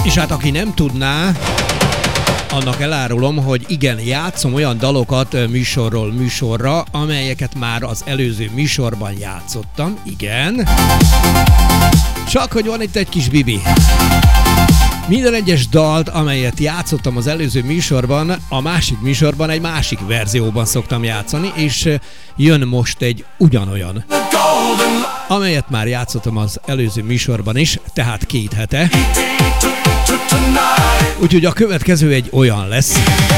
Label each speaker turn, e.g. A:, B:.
A: És hát aki nem tudná, annak elárulom, hogy igen, játszom olyan dalokat műsorról műsorra, amelyeket már az előző műsorban játszottam, igen. Csak hogy van itt egy kis bibi. Minden egyes dalt, amelyet játszottam az előző műsorban, a másik műsorban egy másik verzióban szoktam játszani, és jön most egy ugyanolyan, amelyet már játszottam az előző műsorban is, tehát 2 hete. Úgyhogy a következő egy olyan lesz.